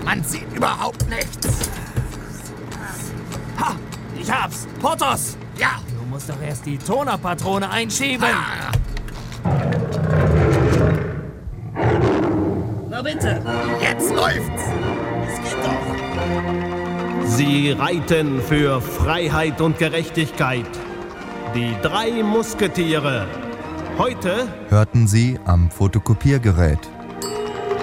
Man sieht überhaupt nichts. Ha! Ich hab's! Porthos! Ja. Du musst doch erst die Tonerpatrone einschieben. Na bitte! Jetzt läuft's. Es geht doch. Sie reiten für Freiheit und Gerechtigkeit. Die 3 Musketiere. Heute hörten Sie am Fotokopiergerät.